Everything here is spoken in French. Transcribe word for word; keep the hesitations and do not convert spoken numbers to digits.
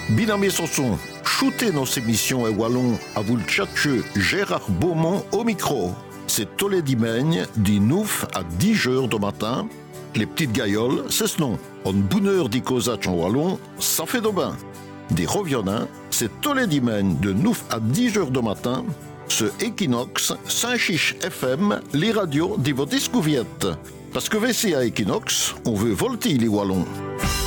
Binamé Sanson, shootez nos émissions et wallon à vous le tchatcheux Gérard Beaumont au micro. C'est tous les dimanches, du neuf à dix heures du matin. Les petites gailloles, c'est ce nom. En bonne heure d'y causac en wallon, ça fait de bain. Des reviennants, c'est tous les dimanches de neuf à dix heures du matin. Ce Equinox, Saint-Chiche F M, les radios de votre discouviette. Parce que V C à Equinox, on veut volter les wallons.